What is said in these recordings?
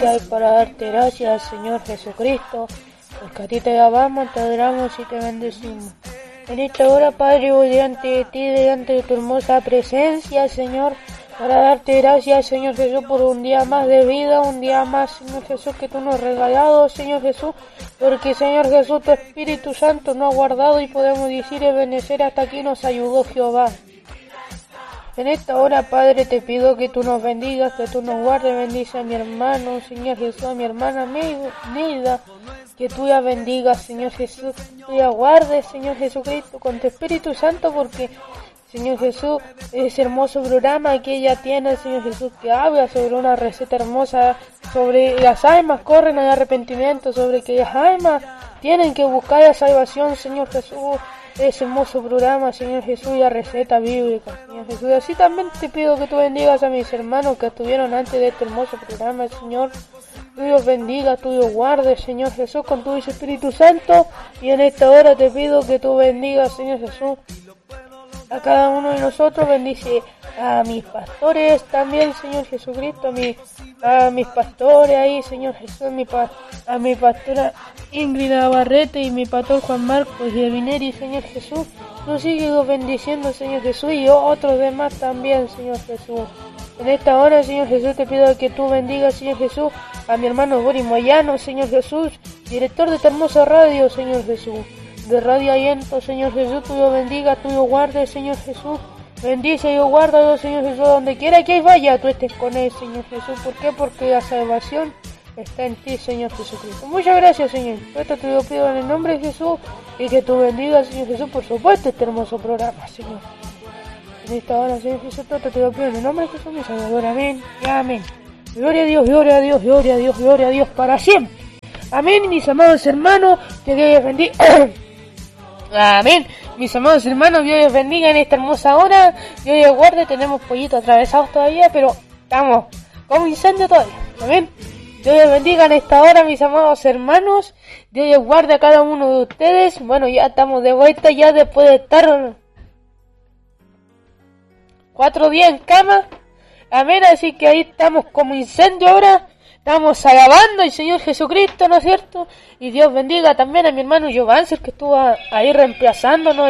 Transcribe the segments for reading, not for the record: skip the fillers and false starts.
que hay para darte gracias, Señor Jesucristo, porque a ti te alabamos, te adoramos y te bendecimos. En esta hora, Padre, voy delante de ti, delante de tu hermosa presencia, Señor, para darte gracias, Señor Jesús, por un día más de vida, un día más, Señor Jesús, que tú nos has regalado, Señor Jesús, porque, Señor Jesús, tu Espíritu Santo nos ha guardado y podemos decir y benecer hasta aquí nos ayudó Jehová. En esta hora, Padre, te pido que tú nos bendigas, que tú nos guardes, bendice a mi hermano, Señor Jesús, a mi hermana Neida, que tú ya bendigas, Señor Jesús, tú ya guardes, Señor Jesucristo, con tu Espíritu Santo, porque, Señor Jesús, ese hermoso programa que ella tiene, Señor Jesús, que habla sobre una receta hermosa, sobre las almas corren al arrepentimiento, sobre que las almas tienen que buscar la salvación, Señor Jesús. Ese hermoso programa, Señor Jesús, y la receta bíblica, Señor Jesús. Y así también te pido que tú bendigas a mis hermanos que estuvieron antes de este hermoso programa, Señor. Tú Dios bendiga, tú Dios guarde, Señor Jesús, con tu Espíritu Santo. Y en esta hora te pido que tú bendigas, Señor Jesús, a cada uno de nosotros. Bendice a mis pastores también, Señor Jesucristo, a mis pastores ahí, Señor Jesús, a mi pastora Ingrid Navarrete y mi pastor Juan Marcos y Evineri, Señor Jesús. Tú sigues bendiciendo, Señor Jesús, y otros demás también, Señor Jesús. En esta hora, Señor Jesús, te pido que tú bendigas, Señor Jesús, a mi hermano Boris Moyano, Señor Jesús, director de esta hermosa radio, Señor Jesús, de Radio Aliento, Señor Jesús, tú Dios bendiga, tú Dios guarde, Señor Jesús. Bendice y guarda, Señor Jesús, donde quiera que vaya, tú estés con él, Señor Jesús. ¿Por qué? Porque la salvación está en ti, Señor Jesucristo. Muchas gracias, Señor. Esto te lo pido en el nombre de Jesús y que tú bendigas, Señor Jesús, por supuesto, este hermoso programa, Señor. En esta hora, Señor Jesús, todo te lo pido en el nombre de Jesús, mi Salvador. Amén y amén. Gloria a Dios, gloria a Dios, gloria a Dios, gloria a Dios para siempre. Amén, mis amados hermanos, que Dios les bendiga. Amén. Mis amados hermanos, Dios les bendiga en esta hermosa hora. Dios les guarde. Tenemos pollitos atravesados todavía, pero estamos como incendio todavía. Amén. Dios les bendiga en esta hora, mis amados hermanos. Dios les guarde a cada uno de ustedes. Bueno, ya estamos de vuelta ya después de estar 4 días en cama. Amén. Así que ahí estamos como incendio ahora. Estamos alabando al Señor Jesucristo, ¿no es cierto? Y Dios bendiga también a mi hermano Giovancer, que estuvo ahí reemplazándonos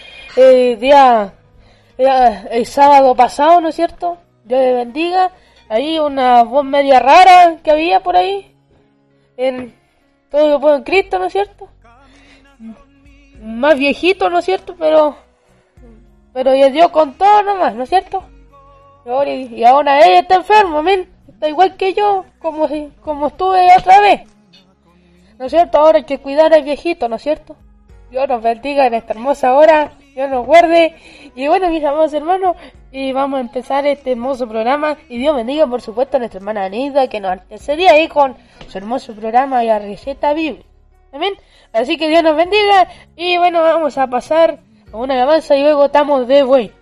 el sábado pasado, ¿no es cierto? Dios le bendiga. Ahí una voz media rara que había por ahí. En todo lo puedo en Cristo, ¿no es cierto? Más viejito, ¿no es cierto? Pero ya dio con todo nomás, ¿no es cierto? Y ahora él está enfermo, amén. Está igual que yo, como estuve otra vez, ¿no es cierto? Ahora hay que cuidar al viejito, ¿no es cierto? Dios nos bendiga en esta hermosa hora, Dios nos guarde. Y bueno, mis amados hermanos, y vamos a empezar este hermoso programa. Y Dios bendiga, por supuesto, a nuestra hermana Anita, que nos antecedía ahí con su hermoso programa y la receta bíblica. Amén. Así que Dios nos bendiga. Y bueno, vamos a pasar a una alabanza y luego estamos de vuelta.